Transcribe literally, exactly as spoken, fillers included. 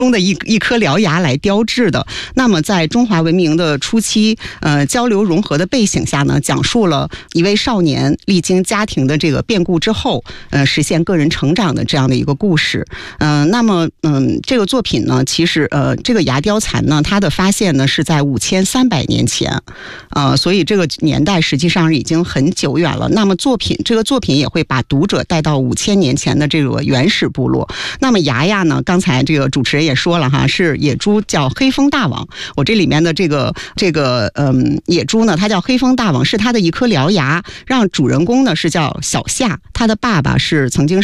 中的一一颗獠牙来雕制的。那么在中华文明的初期，呃，交流融合的背景下呢，讲述了一位少年历经家庭的这个变故之后，呃，实现个人成长的这样的一个故事。嗯、呃，那么嗯，这个作品呢，其实呃，这个牙雕蚕呢，它的发现呢是在五千三百年前，呃，所以这个年代实际上已经很久远了。那么作品这个作品也会把读者带到五千年前的这个原始部落。那么牙呀呢，刚才这个主持人也说了哈，是野猪叫黑风大王。我这里面的这个这个嗯野猪呢，它叫黑风大王，是它的一颗獠牙，让主人公呢是叫小夏，他的爸爸是曾经